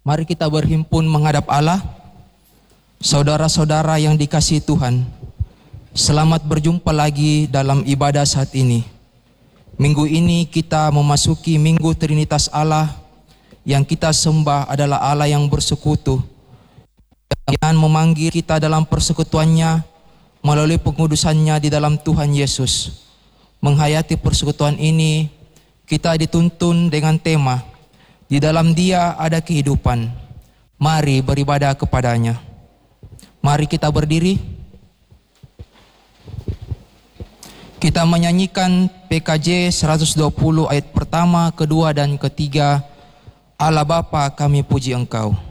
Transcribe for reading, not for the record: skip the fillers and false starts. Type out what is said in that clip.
Mari kita berhimpun menghadap Allah. Saudara-saudara yang dikasihi Tuhan, selamat berjumpa lagi dalam ibadah saat ini. Minggu ini kita memasuki Minggu Trinitas Allah. Yang kita sembah adalah Allah yang bersekutu, yang memanggil kita dalam persekutuannya melalui pengudusannya di dalam Tuhan Yesus. Menghayati persekutuan ini, kita dituntun dengan tema, di dalam Dia ada kehidupan. Mari beribadah kepadanya. Mari kita berdiri. Kita menyanyikan PKJ 120 ayat pertama, kedua, dan ketiga. Allah Bapa, kami puji Engkau.